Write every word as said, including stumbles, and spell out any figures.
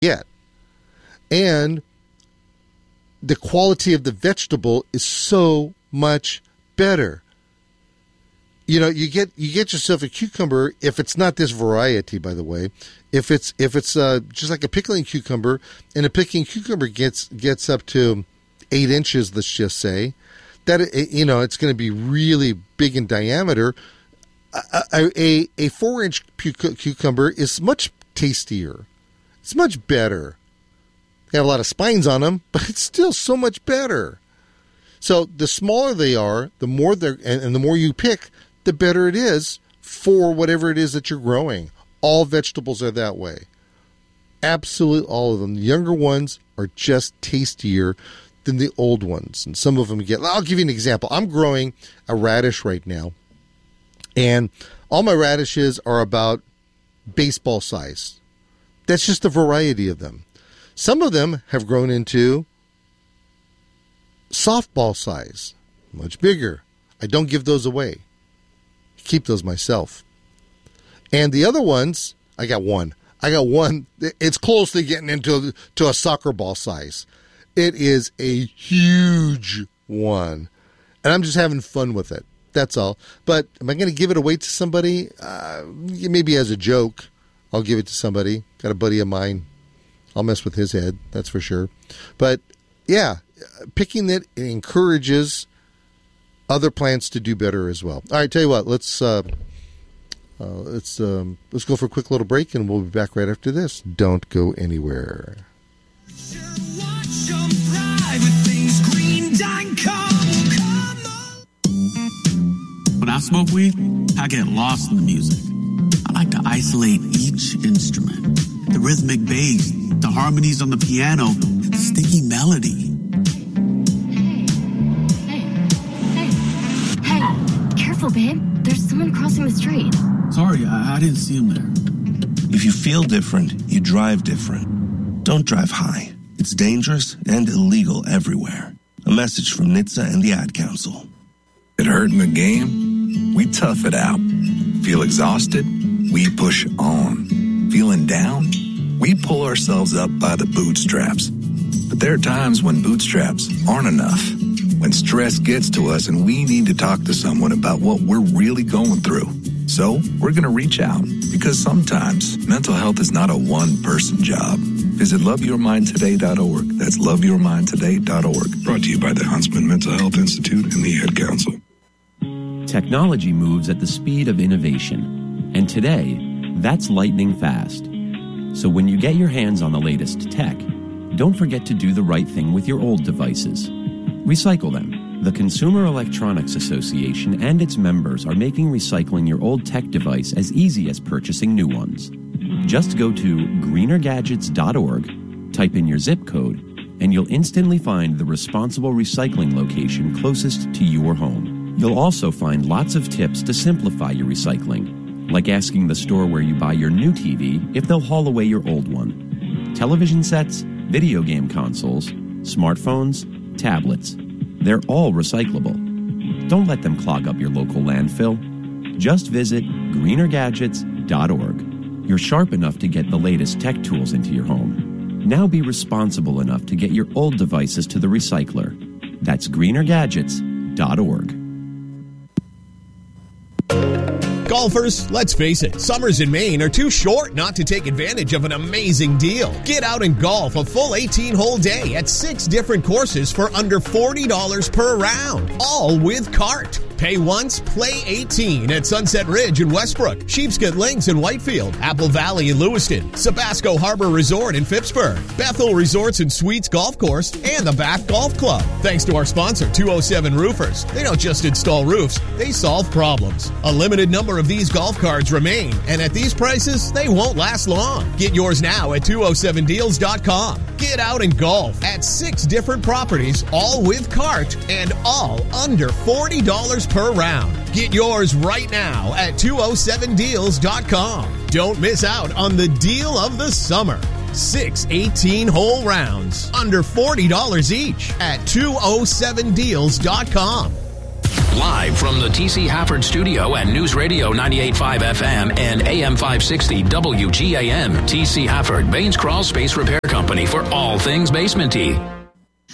get. And the quality of the vegetable is so much better. You know, you get you get yourself a cucumber, if it's not this variety, by the way, if it's if it's uh, just like a pickling cucumber, and a pickling cucumber gets gets up to eight inches, let's just say, that it, you know it's going to be really big in diameter. A a, a four inch cucumber is much tastier. It's much better. They have a lot of spines on them, but it's still so much better. So the smaller they are, the more they're and, and the more you pick, the better it is for whatever it is that you're growing. All vegetables are that way. Absolutely all of them. The younger ones are just tastier than the old ones. And some of them get... I'll give you an example. I'm growing a radish right now. And all my radishes are about baseball size. That's just the variety of them. Some of them have grown into softball size. Much bigger. I don't give those away. Keep those myself. And the other ones, I got one. I got one. It's close to getting into to a soccer ball size. It is a huge one. And I'm just having fun with it. That's all. But am I going to give it away to somebody? Uh, maybe as a joke. I'll give it to somebody. Got a buddy of mine. I'll mess with his head. That's for sure. But yeah, picking it encourages other plants to do better as well. All right, tell you what, let's uh, uh, let's um, let's go for a quick little break, and we'll be back right after this. Don't go anywhere. When I smoke weed, I get lost in the music. I like to isolate each instrument, the rhythmic bass, the harmonies on the piano, the sticky melody. Babe, there's someone crossing the street. Sorry, I, I didn't see him there. If you feel different, you drive different. Don't drive high. It's dangerous and illegal everywhere. A message from N H T S A and the Ad Council. It hurt in the game? We tough it out. Feel exhausted? We push on. Feeling down? We pull ourselves up by the bootstraps. But there are times when bootstraps aren't enough. When stress gets to us and we need to talk to someone about what we're really going through. So we're going to reach out, because sometimes mental health is not a one-person job. Visit love your mind today dot org. That's love your mind today dot org. Brought to you by the Huntsman Mental Health Institute and the Ad Council. Technology moves at the speed of innovation, and today, that's lightning fast. So when you get your hands on the latest tech, don't forget to do the right thing with your old devices. Recycle them. The Consumer Electronics Association and its members are making recycling your old tech device as easy as purchasing new ones. Just go to greener gadgets dot org, type in your zip code, and you'll instantly find the responsible recycling location closest to your home. You'll also find lots of tips to simplify your recycling, like asking the store where you buy your new T V if they'll haul away your old one. Television sets, video game consoles, smartphones, tablets. They're all recyclable. Don't let them clog up your local landfill. Just visit greener gadgets dot org. You're sharp enough to get the latest tech tools into your home. Now be responsible enough to get your old devices to the recycler. That's greener gadgets dot org. Golfers, let's face it, summers in Maine are too short not to take advantage of an amazing deal. Get out and golf a full eighteen-hole day at six different courses for under forty dollars per round, all with cart. Pay once, play eighteen at Sunset Ridge in Westbrook, Sheepscot Links in Whitefield, Apple Valley in Lewiston, Sabasco Harbor Resort in Phippsburg, Bethel Resorts and Suites Golf Course, and the Bath Golf Club. Thanks to our sponsor, two oh seven Roofers. They don't just install roofs, they solve problems. A limited number of these golf cards remain, and at these prices, they won't last long. Get yours now at two oh seven deals dot com. Get out and golf at six different properties, all with cart, and all under forty dollars per round. Get yours right now at two oh seven deals dot com. Don't miss out on the deal of the summer. Six eighteen-hole rounds, under forty dollars each at two oh seven deals dot com. Live from the T C Hafford Studio at News Radio ninety-eight point five F M and A M five sixty W G A M. T C Hafford, Baines Crawl Space Repair Company for all things basement-y.